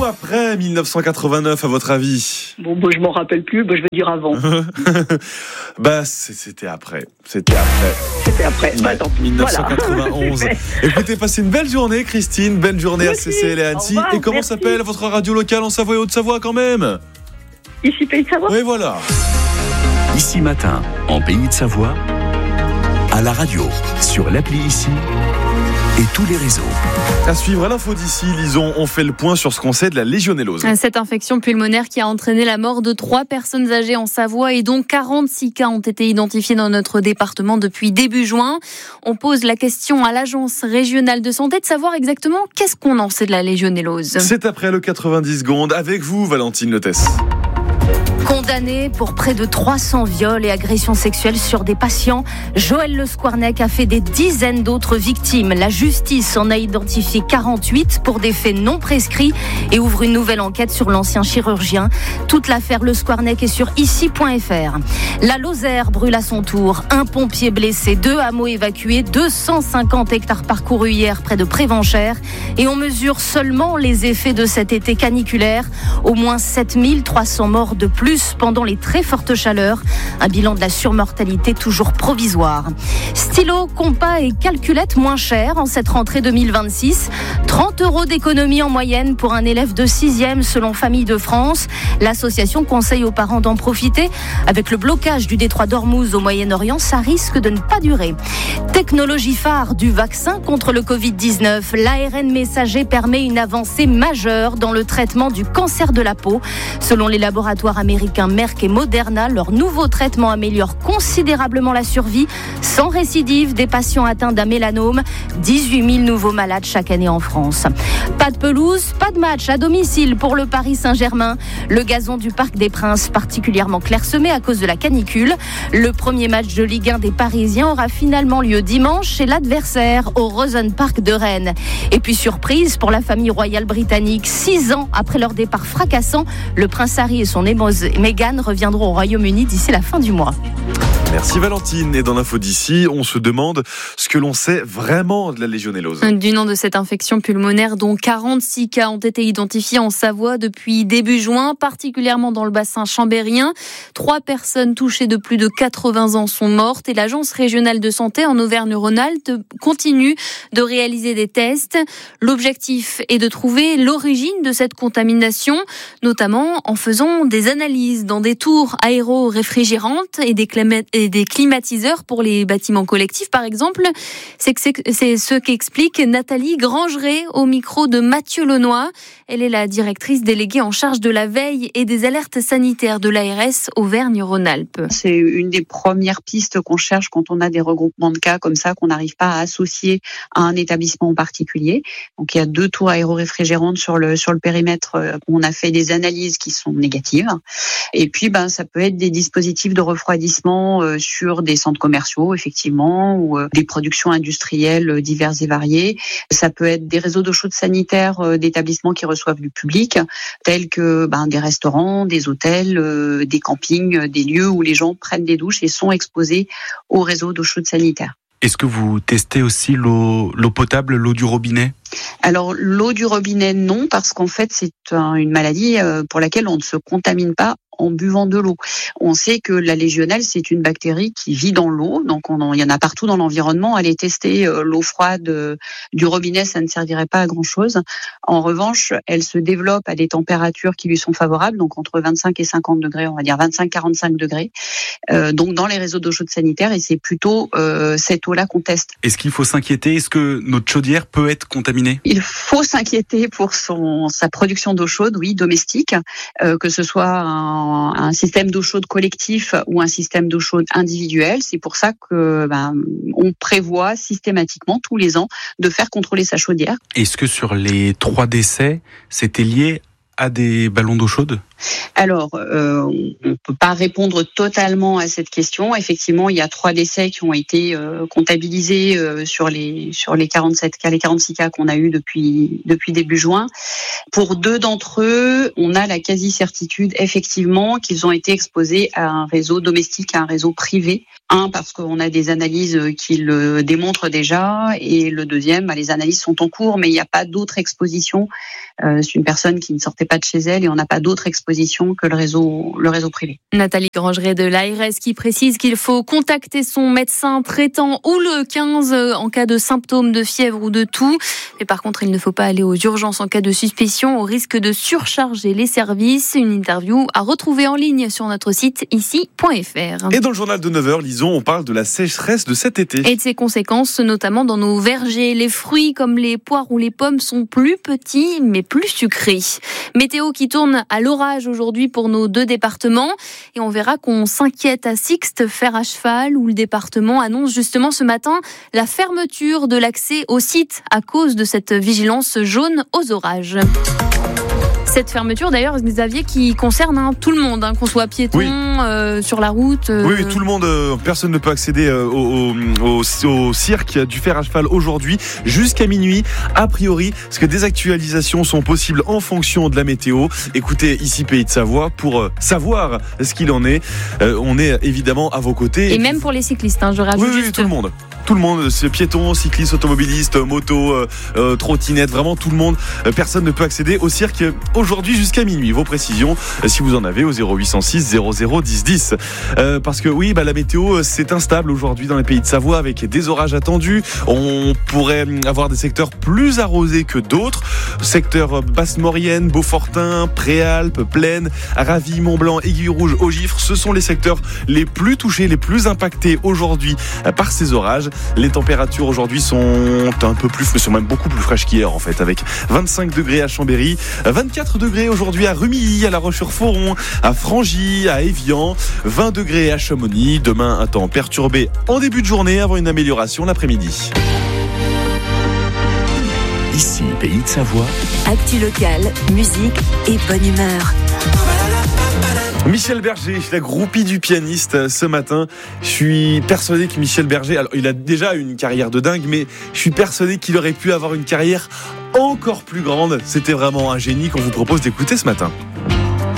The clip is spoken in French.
après 1989 à votre avis? Bon, je m'en rappelle plus, je vais dire avant. C'était après. C'était après. Ouais, 1991. Voilà. Écoutez, passez une belle journée, Christine. Belle journée à CCL et Annecy. Et comment s'appelle votre radio locale en Savoie et Haute-Savoie quand même? Ici, Pays de Savoie. Oui, voilà. Ici Matin, en Pays de Savoie, à la radio, sur l'appli Ici et tous les réseaux. À suivre à l'info d'ici, Lison, on fait le point sur ce qu'on sait de la légionellose. Cette infection pulmonaire qui a entraîné la mort de 3 personnes âgées en Savoie et dont 46 cas ont été identifiés dans notre département depuis début juin. On pose la question à l'Agence régionale de santé de savoir exactement qu'est-ce qu'on en sait de la légionellose. C'est après le 90 secondes avec vous, Valentine Lettès. Condamné pour près de 300 viols et agressions sexuelles sur des patients, Joël Le Squarnec a fait des dizaines d'autres victimes. La justice en a identifié 48 pour des faits non prescrits et ouvre une nouvelle enquête sur l'ancien chirurgien. Toute l'affaire Le Squarnec est sur ici.fr. La Lozère brûle à son tour. Un pompier blessé, 2 hameaux évacués, 250 hectares parcourus hier près de Prévenchères. Et on mesure seulement les effets de cet été caniculaire. Au moins 7300 morts de plus pendant les très fortes chaleurs. Un bilan de la surmortalité toujours provisoire. Stylo, compas et calculettes moins chers en cette rentrée 2026. 30 € d'économie en moyenne pour un élève de 6e selon Famille de France. L'association conseille aux parents d'en profiter. Avec le blocage du détroit d'Ormuz au Moyen-Orient, ça risque de ne pas durer. Technologie phare du vaccin contre le Covid-19. L'ARN messager permet une avancée majeure dans le traitement du cancer de la peau. Selon les laboratoires américains Merck et Moderna, leur nouveau traitement améliore considérablement la survie sans récidive des patients atteints d'un mélanome. 18 000 nouveaux malades chaque année en France. Pas de pelouse, pas de match à domicile pour le Paris Saint-Germain. Le gazon du Parc des Princes particulièrement clairsemé à cause de la canicule. Le premier match de Ligue 1 des Parisiens aura finalement lieu dimanche chez l'adversaire au Rosen Park de Rennes. Et puis surprise pour la famille royale britannique, 6 ans après leur départ fracassant, le prince Harry et son épouse Meghan reviendront au Royaume-Uni d'ici la fin du mois. Merci Valentine. Et dans l'info d'ici, on se demande ce que l'on sait vraiment de la légionellose. Du nom de cette infection pulmonaire dont 46 cas ont été identifiés en Savoie depuis début juin, particulièrement dans le bassin chambérien. 3 personnes touchées de plus de 80 ans sont mortes et l'Agence régionale de santé en Auvergne-Rhône-Alpes continue de réaliser des tests. L'objectif est de trouver l'origine de cette contamination, notamment en faisant des analyses dans des tours aéro-réfrigérantes et des climatiseurs pour les bâtiments collectifs, par exemple. C'est ce qu'explique Nathalie Grangeret au micro de Mathieu Lenoy. Elle est la directrice déléguée en charge de la veille et des alertes sanitaires de l'ARS Auvergne-Rhône-Alpes. C'est une des premières pistes qu'on cherche quand on a des regroupements de cas comme ça, qu'on n'arrive pas à associer à un établissement en particulier. Donc il y a 2 tours aéro-réfrigérantes sur le périmètre où on a fait des analyses qui sont négatives. Et puis ça peut être des dispositifs de refroidissement sur des centres commerciaux, effectivement, ou des productions industrielles diverses et variées. Ça peut être des réseaux d'eau chaude sanitaire d'établissements qui reçoivent du public, tels que des restaurants, des hôtels, des campings, des lieux où les gens prennent des douches et sont exposés aux réseaux d'eau chaude sanitaire. Est-ce que vous testez aussi l'eau potable, l'eau du robinet ? Alors l'eau du robinet, non, parce qu'en fait c'est une maladie pour laquelle on ne se contamine pas en buvant de l'eau. On sait que la légionelle, c'est une bactérie qui vit dans l'eau, donc il y en a partout dans l'environnement. Aller tester l'eau froide du robinet, ça ne servirait pas à grand-chose. En revanche, elle se développe à des températures qui lui sont favorables, donc entre 25 et 50 degrés, on va dire 25-45 degrés, donc dans les réseaux d'eau chaude sanitaire, et c'est plutôt cette eau-là qu'on teste. Est-ce qu'il faut s'inquiéter ? Est-ce que notre chaudière peut être contaminée ? Il faut s'inquiéter pour sa production d'eau chaude, oui, domestique, que ce soit un système d'eau chaude collectif ou un système d'eau chaude individuel. C'est pour ça que on prévoit systématiquement tous les ans de faire contrôler sa chaudière. Est-ce que sur les 3 décès, c'était lié à des ballons d'eau chaude ? Alors, on ne peut pas répondre totalement à cette question. Effectivement, il y a 3 décès qui ont été comptabilisés sur les 47 cas, les 46 cas qu'on a eu depuis début juin. Pour 2 d'entre eux, on a la quasi-certitude, effectivement, qu'ils ont été exposés à un réseau domestique, à un réseau privé. Un, parce qu'on a des analyses qui le démontrent déjà, et le deuxième, les analyses sont en cours, mais il n'y a pas d'autre exposition. C'est une personne qui ne sortait pas de chez elle et on n'a pas d'autre exposition que le réseau privé. Nathalie Grangeret de l'ARS qui précise qu'il faut contacter son médecin traitant ou le 15 en cas de symptômes de fièvre ou de toux. Mais par contre, il ne faut pas aller aux urgences en cas de suspicion au risque de surcharger les services. Une interview à retrouver en ligne sur notre site ici.fr. Et dans le journal de 9h, Lison, on parle de la sécheresse de cet été. Et de ses conséquences, notamment dans nos vergers. Les fruits comme les poires ou les pommes sont plus petits mais plus sucrés. Météo qui tourne à l'orage aujourd'hui pour nos 2 départements. Et on verra qu'on s'inquiète à Sixte, fer à cheval, où le département annonce justement ce matin la fermeture de l'accès au site à cause de cette vigilance jaune aux orages. Cette fermeture, d'ailleurs, Xavier, qui concerne tout le monde, qu'on soit piéton, sur la route. Oui, tout le monde, personne ne peut accéder au cirque du fer à cheval aujourd'hui jusqu'à minuit, a priori, parce que des actualisations sont possibles en fonction de la météo. Écoutez, ici Pays de Savoie, pour savoir ce qu'il en est, on est évidemment à vos côtés. Et même pour les cyclistes, je rajoute oui, juste. Tout le monde. Tout le monde, piétons, cyclistes, automobilistes, motos, trottinettes, vraiment tout le monde. Personne ne peut accéder au cirque aujourd'hui jusqu'à minuit. Vos précisions, si vous en avez, au 0806 00 10 10. Parce que oui, la météo, c'est instable aujourd'hui dans les Pays de Savoie avec des orages attendus. On pourrait avoir des secteurs plus arrosés que d'autres. Secteur Basse-Maurienne, Beaufortin, Préalpes, Plaine, Ravy, Mont-Blanc, Aiguille-Rouge, Augifre. Ce sont les secteurs les plus touchés, les plus impactés aujourd'hui par ces orages. Les températures aujourd'hui sont sont même beaucoup plus fraîches qu'hier en fait, avec 25 degrés à Chambéry, 24 degrés aujourd'hui à Rumilly, à La Roche-sur-Foron, à Frangy, à Évian, 20 degrés à Chamonix. Demain, un temps perturbé en début de journée avant une amélioration l'après-midi. Ici, Pays de Savoie. Actu locale, musique et bonne humeur. Michel Berger, la groupie du pianiste ce matin. Je suis persuadé que Michel Berger, alors il a déjà une carrière de dingue, mais je suis persuadé qu'il aurait pu avoir une carrière encore plus grande. C'était vraiment un génie qu'on vous propose d'écouter ce matin.